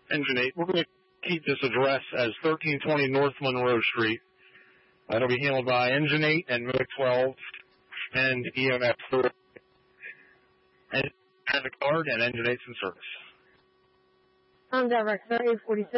Engine 8, we're going to keep this address as 1320 North Monroe Street. That'll be handled by Engine 8 and MOIC 12 and EMS 4. And the card and Engine 8's in service. I'm Director 846.